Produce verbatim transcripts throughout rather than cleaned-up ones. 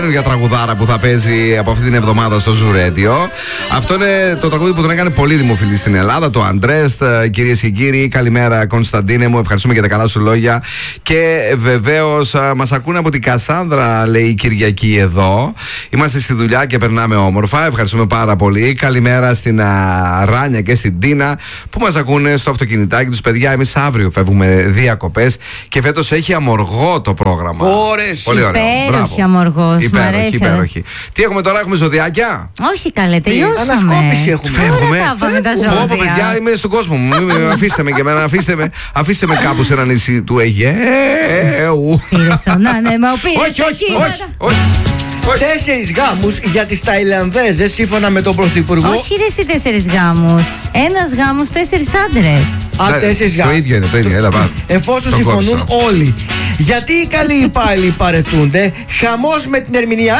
Για τραγουδάρα που θα παίζει από αυτή την εβδομάδα στο Zoo Radio. Αυτό είναι το τραγούδι που τον έκανε πολύ δημοφιλή στην Ελλάδα, το Undressed. Κυρίες και κύριοι, καλημέρα Κωνσταντίνε μου, ευχαριστούμε για τα καλά σου λόγια. Και βεβαίως μας ακούνε από την Κασάνδρα, λέει η Κυριακή εδώ. Είμαστε στη δουλειά και περνάμε όμορφα. Ευχαριστούμε πάρα πολύ. Καλημέρα στην α, Ράνια και στην Τίνα που μας ακούνε στο αυτοκινητάκι τους. Παιδιά, εμείς αύριο φεύγουμε διακοπές και φέτος έχει αμοργό το πρόγραμμα. Ωρες. Πολύ ωραίο. Υπέροχη αμοργός. Υπέροχη, υπέροχη. Τι έχουμε τώρα, έχουμε ζωδιάκια? Όχι καλέ, τελειώσαμε. Ανασκόπηση έχουμε. Φεύγουμε. Τώρα τα ζώδια. Πω, παιδιά, είμαι στον κόσμο μου. Αφήστε με και εμένα, αφήστε με, αφήστε με κάπου σε ένα νησί του Αιγαίου. Πήρε στον άνεμο, πήρε Όχι, όχι, όχι, όχι. Τέσσερις γάμους για τις Ταϊλανδέζες σύμφωνα με τον Πρωθυπουργό. Όχι ρε εσύ τέσσερις γάμους. Ένας γάμος, τέσσερις άντρες. Α, τέσσερις γάμους. Το ίδιο είναι, το ίδιο. Έλα, πάμε. Εφόσον συμφωνούν όλοι. Γιατί οι καλοί υπάλληλοι παρετούνται, χαμός με την ερμηνεία.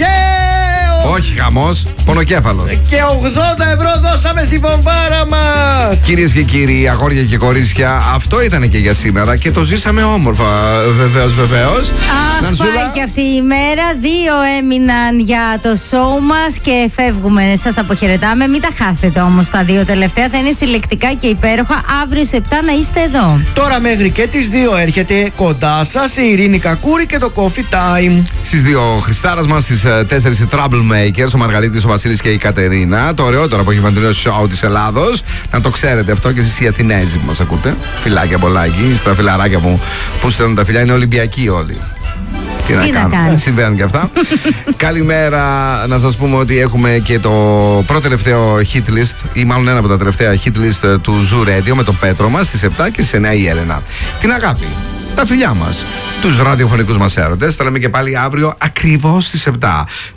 Αιγαίο! Όχι χαμός, πονοκέφαλος. Και ογδόντα ευρώ δώσαμε στη βομβάρα μας. Κυρίες και κύριοι, αγόρια και κορίτσια, αυτό ήταν και για σήμερα και το ζήσαμε όμορφα. Βεβαίως, βεβαίως. Αχ, πάει και αυτή η μέρα. Δύο έμειναν για το show μας και φεύγουμε. Σας αποχαιρετάμε. Μην τα χάσετε όμως τα δύο τελευταία. Θα είναι συλλεκτικά και υπέροχα. Αύριο σε επτά να είστε εδώ. Τώρα μέχρι και τις δύο έρχεται κοντά σας η Ειρήνη Κακούρη και το Coffee Time. Στις δύο Χριστάρας μας, στις τέσσερις οι Troublemakers, ο Μαργαρίτης, ο Βασίλης και η Κατερίνα. Το ωραιότερο απογευματινό show της Ελλάδος. Να το ξέρετε αυτό και εσείς οι Αθηνέζοι που μας ακούτε. Φιλάκια πολλάκι. Στα φιλαράκια μου που στέλνουν τα φιλιά είναι Ολυμπιακοί όλοι. Τι, Τι να, να κάνουμε, συμβαίνουν και αυτά. Καλημέρα, να σας πούμε ότι έχουμε και το πρώτο τελευταίο hit list, ή μάλλον ένα από τα τελευταία hit list του Zoo Radio με τον Πέτρο μας στις επτά και στις εννιά η Έλενα. Την αγάπη, τα φιλιά μας, τους ραδιοφωνικούς μας έρωτες. Θα λέμε και πάλι αύριο ακριβώς στις επτά.